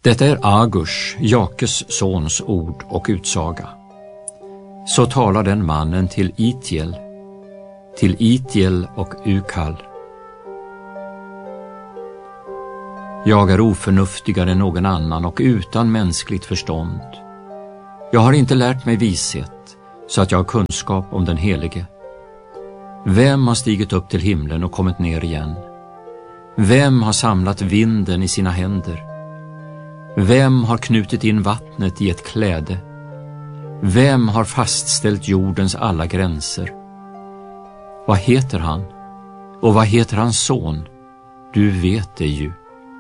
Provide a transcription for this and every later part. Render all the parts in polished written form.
Detta är Agurs, Jakes sons ord och utsaga. Så talar den mannen till Itiel och Ukal. Jag är oförnuftigare än någon annan och utan mänskligt förstånd. Jag har inte lärt mig vishet så att jag har kunskap om den helige. Vem har stigit upp till himlen och kommit ner igen? Vem har samlat vinden i sina händer? Vem har knutit in vattnet i ett kläde? Vem har fastställt jordens alla gränser? Vad heter han? Och vad heter hans son? Du vet det ju.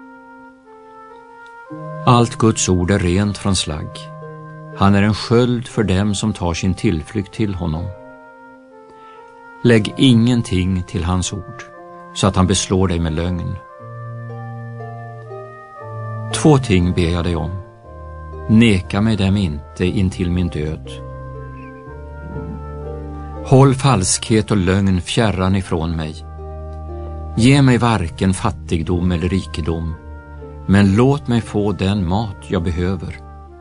Allt Guds ord är rent från slagg. Han är en sköld för dem som tar sin tillflykt till honom. Lägg ingenting till hans ord, så att han beslår dig med lögn. 2 ting ber jag dig om. Neka mig dem inte intill min död. Håll falskhet och lögn fjärran ifrån mig. Ge mig varken fattigdom eller rikedom, men låt mig få den mat jag behöver.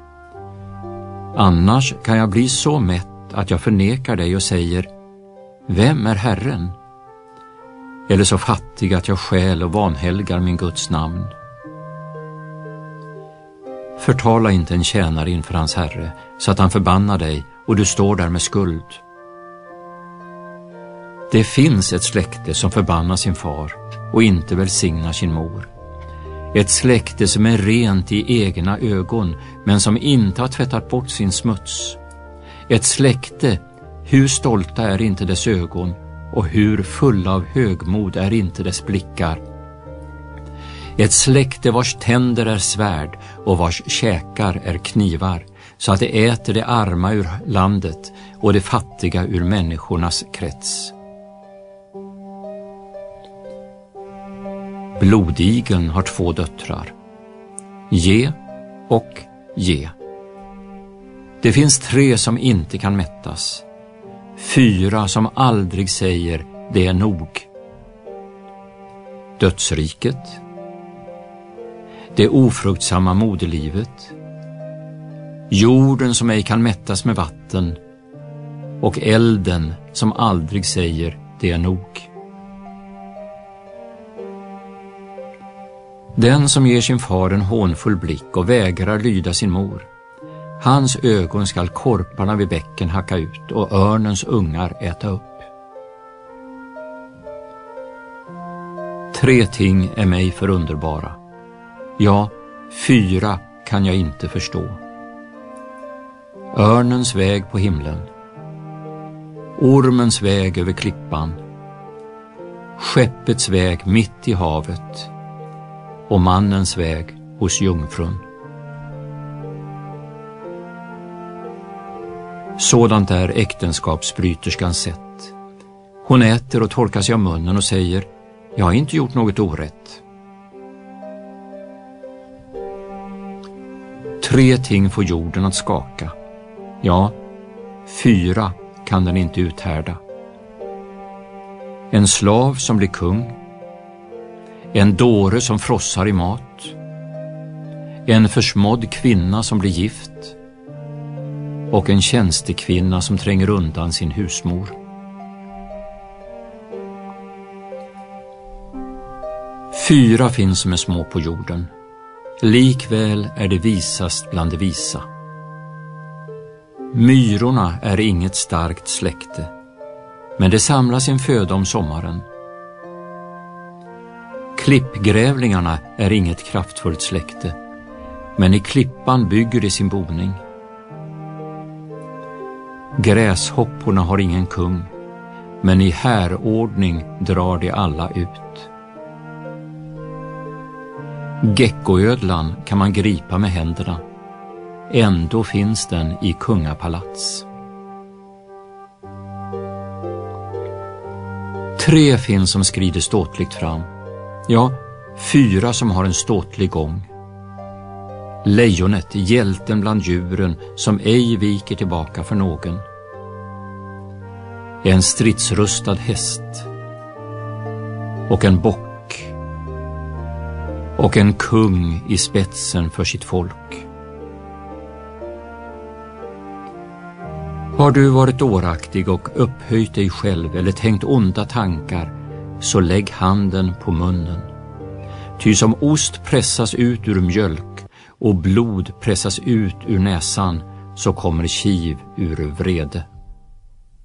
Annars kan jag bli så mätt att jag förnekar dig och säger: vem är Herren? Eller så fattig att jag stjäl och vanhelgar min Guds namn. Förtala inte en tjänare inför hans herre, så att han förbannar dig och du står där med skuld. Det finns ett släkte som förbannar sin far och inte välsignar sin mor. Ett släkte som är rent i egna ögon, men som inte har tvättat bort sin smuts. Ett släkte, hur stolta är inte dess ögon, och hur fulla av högmod är inte dess blickar. Ett släkte vars tänder är svärd och vars käkar är knivar, så att det äter det arma ur landet och det fattiga ur människornas krets. Blodigeln har 2 döttrar, Ge och Ge. Det finns 3 som inte kan mättas, 4 som aldrig säger det är nog. Dödsriket, det ofruktsamma moderlivet, jorden som ej kan mättas med vatten och elden som aldrig säger det är nog. Den som ger sin far en hånfull blick och vägrar lyda sin mor, hans ögon skall korparna vid bäcken hacka ut och örnens ungar äta upp. 3 ting är mig för underbara. Ja, 4 kan jag inte förstå. Örnens väg på himlen, ormens väg över klippan, skeppets väg mitt i havet och mannens väg hos jungfrun. Sådant är äktenskapsbryterskans sätt. Hon äter och torkar sig av munnen och säger: jag har inte gjort något orätt. 3 ting får jorden att skaka. Ja, 4 kan den inte uthärda. En slav som blir kung, en dåre som frossar i mat, en försmådd kvinna som blir gift och en tjänstekvinna som tränger undan sin husmor. Fyra finns som är små på jorden, likväl är det visast bland de visa. Myrorna är inget starkt släkte, men det samlar sin föda om sommaren. Klippgrävlingarna är inget kraftfullt släkte, men i klippan bygger de sin boning. Gräshopporna har ingen kung, men i härordning drar de alla ut. Geckoödlan kan man gripa med händerna, ändå finns den i kungapalats. 3 finns som skrider ståtligt fram, ja, 4 som har en ståtlig gång. Lejonet, hjälten bland djuren, som ej viker tillbaka för någon. En stridsrustad häst och en bock. och en kung i spetsen för sitt folk. Har du varit dåraktig och upphöjt dig själv eller tänkt onda tankar, så lägg handen på munnen. Ty som ost pressas ut ur mjölk och blod pressas ut ur näsan, så kommer kiv ur vrede.